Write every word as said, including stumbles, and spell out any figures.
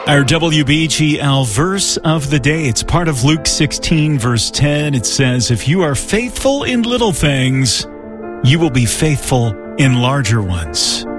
Our W B G L verse of the day, it's part of Luke sixteen, verse ten. It says, if you are faithful in little things, you will be faithful in larger ones.